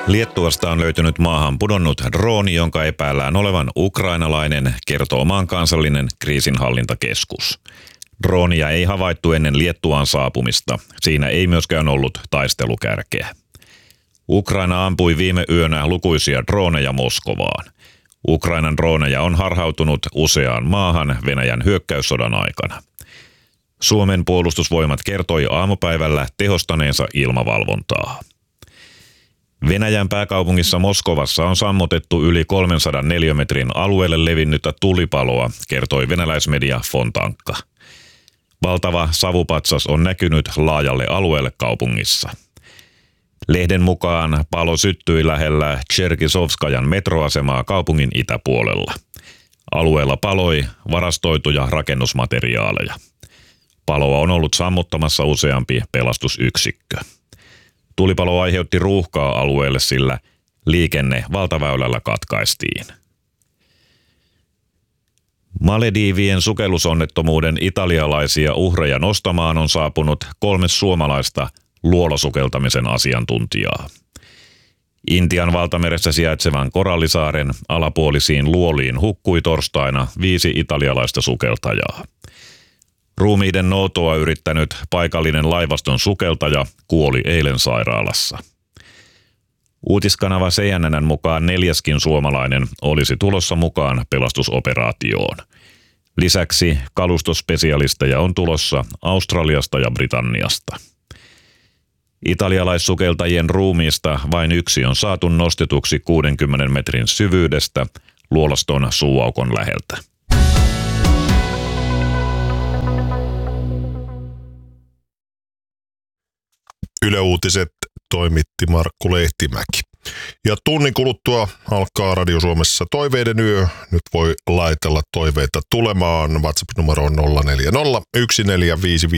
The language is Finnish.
Liettuasta on löytynyt maahan pudonnut drooni, jonka epäillään olevan ukrainalainen, kertoo maan kansallinen kriisinhallintakeskus. Droonia ei havaittu ennen Liettuaan saapumista. Siinä ei myöskään ollut taistelukärkeä. Ukraina ampui viime yönä lukuisia drooneja Moskovaan. Ukrainan drooneja on harhautunut useaan maahan Venäjän hyökkäyssodan aikana. Suomen puolustusvoimat kertoi aamupäivällä tehostaneensa ilmavalvontaa. Venäjän pääkaupungissa Moskovassa on sammutettu yli 300 neliömetrin alueelle levinnyttä tulipaloa, kertoi venäläismedia Fontanka. Valtava savupatsas on näkynyt laajalle alueelle kaupungissa. Lehden mukaan palo syttyi lähellä Tšerkizovskajan metroasemaa kaupungin itäpuolella. Alueella paloi varastoituja rakennusmateriaaleja. Paloa on ollut sammuttamassa useampi pelastusyksikkö. Tulipalo aiheutti ruuhkaa alueelle, sillä liikenne valtaväylällä katkaistiin. Malediivien sukellusonnettomuuden italialaisia uhreja nostamaan on saapunut 3 suomalaista luolasukeltamisen asiantuntijaa. Intian valtameressä sijaitsevan Korallisaaren alapuolisiin luoliin hukkui torstaina 5 italialaista sukeltajaa. Ruumiiden noutoa yrittänyt paikallinen laivaston sukeltaja kuoli eilen sairaalassa. Uutiskanava CNN:n mukaan 4. suomalainen olisi tulossa mukaan pelastusoperaatioon. Lisäksi kalustospesialisteja on tulossa Australiasta ja Britanniasta. Italialaissukeltajien ruumiista vain 1 on saatu nostetuksi 60 metrin syvyydestä luolaston suuaukon läheltä. Yle Uutiset toimitti Markku Lehtimäki. Ja tunnin kuluttua alkaa Radio Suomessa Toiveiden yö. Nyt voi laitella toiveita tulemaan. WhatsApp-numero on 040 1455